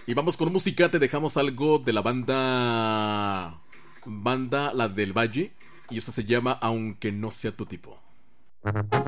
Y vamos con música, te dejamos algo de la banda La del Valle. Y eso se llama Aunque no sea tu tipo.